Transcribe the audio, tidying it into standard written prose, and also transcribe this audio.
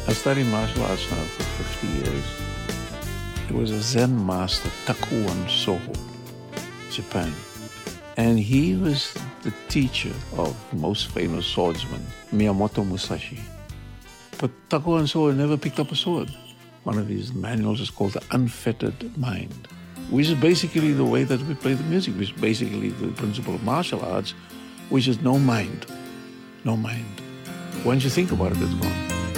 I studied martial arts now for 50 years. There was a Zen master, Takuan Soho, Japan. And he was the teacher of most famous swordsman, Miyamoto Musashi. But Takuan Soho never picked up a sword. One of his manuals is called The Unfettered Mind, which is basically the way that we play the music, which is basically the principle of martial arts, which is no mind. No mind. Once you think about it, it's gone.